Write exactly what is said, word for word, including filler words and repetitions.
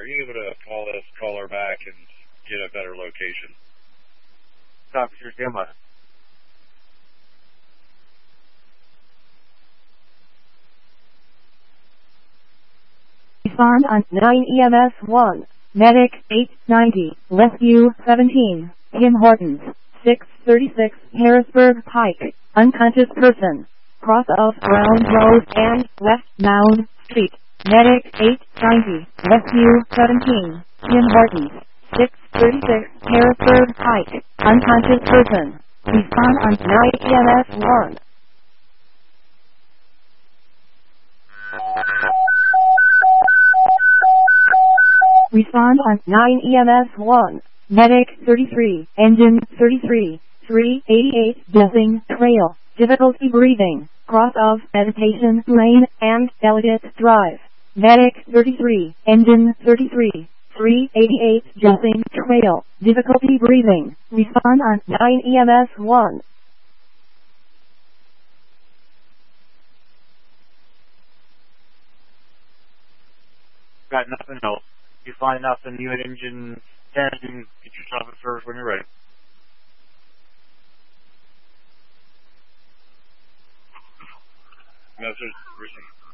are you able to call this caller back and get a better location? Copy, sir. Stand by. Respond on nine E M S one. Medic eight ninety. Rescue seventeen. Tim Hortons. six thirty-six Harrisburg Pike. Unconscious person. Cross of Brown Road and West Mound Street. Medic eight ninety. Rescue seventeen. Tim Hortons. six thirty-six Harrisburg Pike. Unconscious person. Respond on nine E M S one. Respond on nine E M S one. Medic thirty-three. Engine thirty-three. three eighty-eight Blessing Trail. Difficulty breathing. Cross of Meditation Lane and Delegate Drive. Medic thirty-three. Engine thirty-three. three eighty-eight Blessing Trail. Difficulty breathing. Respond on nine E M S one. Got nothing else. You find nothing, you at engine ten, get yourself at first when you're ready. Message received.